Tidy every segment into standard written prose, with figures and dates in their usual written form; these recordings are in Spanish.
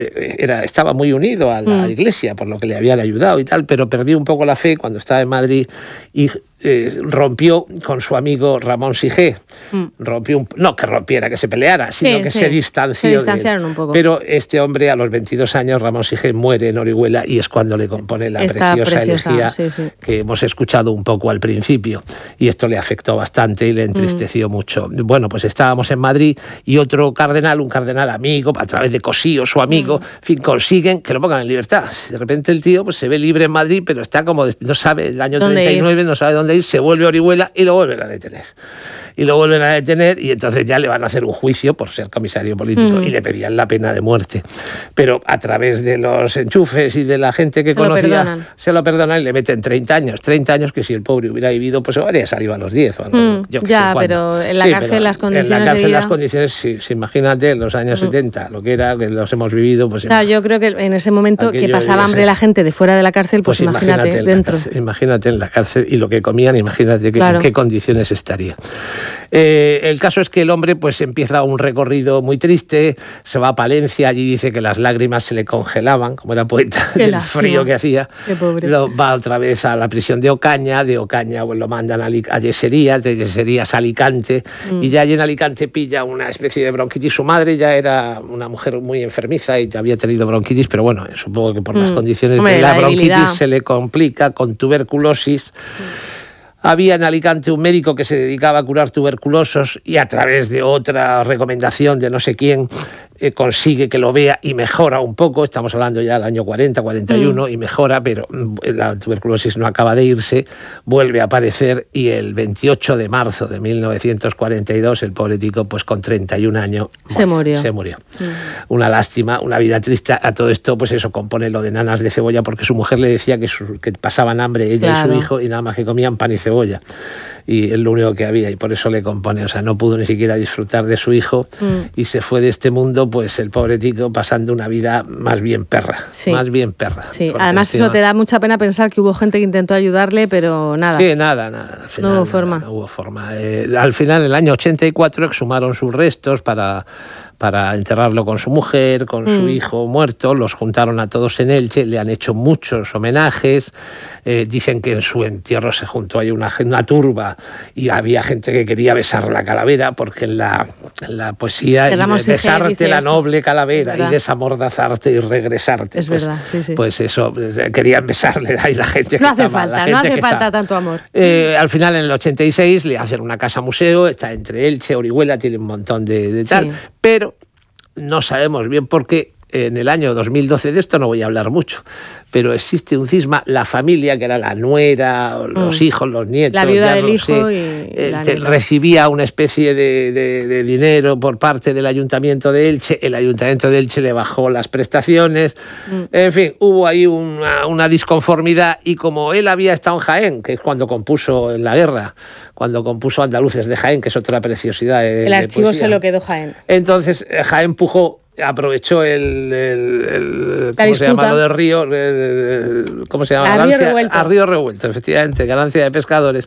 estaba muy unido a la Iglesia, por lo que le habían ayudado y tal, pero perdió un poco la fe cuando estaba en Madrid y rompió con su amigo Ramón Sigé. No que rompiera, que se peleara, sino que se distanció. Se distanciaron un poco. Pero este hombre, a los 22 años, Ramón Sigé, muere en Orihuela y es cuando le compone la preciosa elegía que hemos escuchado un poco al principio. Y esto le afectó bastante y le entristeció mucho. Bueno, pues estábamos en Madrid y otro cardenal, un cardenal amigo, a través de Cosío, su amigo, en fin, consiguen que lo pongan en libertad. De repente el tío pues se ve libre en Madrid, pero está como, no sabe, el año 39, no sabe dónde ir, se vuelve a Orihuela y lo vuelven a detener. Y entonces ya le van a hacer un juicio por ser comisario político y le pedían la pena de muerte. Pero a través de los enchufes y de la gente que conocía, se lo perdonan y le meten 30 años. 30 años que si el pobre hubiera vivido, pues habría salido a los 10 o algo. Pero en la cárcel las condiciones en la cárcel las condiciones, sí, imagínate, en los años 70, lo que era, que los hemos vivido. Pues claro, yo creo que en ese momento que pasaba hambre la gente de fuera de la cárcel, pues imagínate dentro. Imagínate en la cárcel y lo que comían, imagínate en qué condiciones estaría. El caso es que el hombre pues empieza un recorrido muy triste, se va a Palencia, allí dice que las lágrimas se le congelaban, como era poeta, del frío que hacía. Va otra vez a la prisión de Ocaña pues, lo mandan a Yeserías, de Yeserías a Alicante, y ya allí en Alicante pilla una especie de bronquitis. Su madre ya era una mujer muy enfermiza y ya había tenido bronquitis, pero bueno, supongo que por las condiciones de la bronquitis se le complica con tuberculosis. Había en Alicante un médico que se dedicaba a curar tuberculosos y a través de otra recomendación de no sé quién consigue que lo vea y mejora un poco. Estamos hablando ya del año 40, 41 y mejora, pero la tuberculosis no acaba de irse, vuelve a aparecer y el 28 de marzo de 1942 el pobre tico, pues con 31 años se murió. Una lástima, una vida triste. A todo esto, pues eso, compone lo de Nanas de cebolla porque su mujer le decía que pasaban hambre ella y su hijo y nada más que comían pan y cebolla. Y es lo único que había y por eso le compone. O sea, no pudo ni siquiera disfrutar de su hijo y se fue de este mundo, pues el pobre tico pasando una vida más bien perra. Sí. Además eso te da mucha pena pensar que hubo gente que intentó ayudarle, pero nada. Sí, nada. Al final, no hubo forma. Al final, en el año 84, exhumaron sus restos para enterrarlo con su mujer, con su hijo muerto, los juntaron a todos en Elche, le han hecho muchos homenajes, dicen que en su entierro se juntó ahí una turba y había gente que quería besar la calavera, porque en la poesía besarte la noble calavera y desamordazarte y regresarte. Es verdad, sí. Pues eso, querían besarle ahí la gente que no hace falta tanto amor. Al final, en el 86, le hacen una casa museo, está entre Elche, Orihuela, tiene un montón de tal, pero no sabemos bien por qué. En el año 2012, de esto no voy a hablar mucho, pero existe un cisma, la familia, que era la nuera, los hijos, los nietos, la viuda del hijo recibía una especie de dinero por parte del Ayuntamiento de Elche, el Ayuntamiento de Elche le bajó las prestaciones, en fin, hubo ahí una disconformidad y como él había estado en Jaén, que es cuando compuso en la guerra, cuando compuso Andaluces de Jaén, que es otra preciosidad el archivo poesía. Se lo quedó Jaén. Entonces Jaén aprovechó ¿cómo se llama lo del río? ¿Cómo se llama? A Río Revuelto, efectivamente, ganancia de pescadores.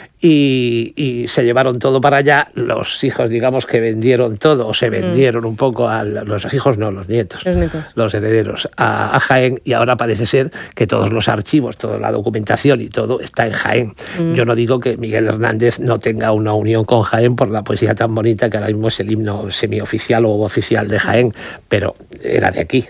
Y se llevaron todo para allá. Los hijos, digamos que vendieron todo, o se vendieron un poco a los hijos, no, los nietos, los herederos, a Jaén, y ahora parece ser que todos los archivos, toda la documentación y todo está en Jaén. Yo no digo que Miguel Hernández no tenga una unión con Jaén por la poesía tan bonita que ahora mismo es el himno semioficial o oficial de Jaén, pero era de aquí.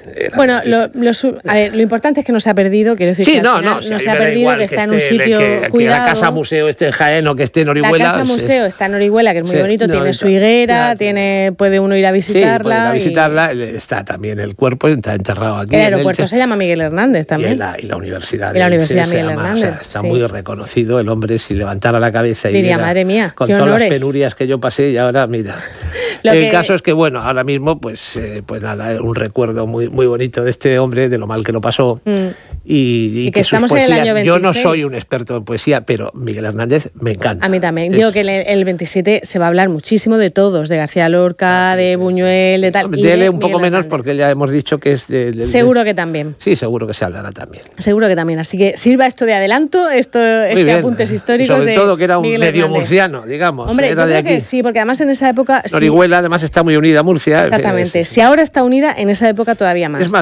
Lo importante es que no se ha perdido, quiero decir, que no se ha perdido, que está en un sitio cuidado. Que la casa museo esté en Jaén o que esté en Orihuela. La casa museo está en Orihuela, que es muy bonito, tiene su higuera, puede uno ir a visitarla. Sí, puede ir a visitarla, está también el cuerpo, está enterrado aquí. El aeropuerto se llama Miguel Hernández también. Y la universidad. La Universidad Miguel Hernández. O sea, está muy reconocido el hombre, si levantara la cabeza y diría, madre mía, con todas las penurias que yo pasé y ahora, mira. El caso es que, bueno, ahora mismo, pues nada, un recuerdo muy, muy bonito de este hombre, de lo mal que lo pasó. Y que sus poesías, yo no soy un experto en poesía, pero Miguel Hernández me encanta. A mí también. Digo que el 27 se va a hablar muchísimo de todos, de García Lorca, de Buñuel, de tal. Dele un poco menos porque ya hemos dicho que es seguro que también. Sí, seguro que se hablará también. Seguro que también. Así que sirva esto de adelanto, apuntes históricos. Sobre todo que era un medio murciano, digamos. Hombre, yo creo que sí, porque además en esa época... Orihuela además está muy unida a Murcia. Exactamente. Si ahora está unida, en esa época todavía más. Es más,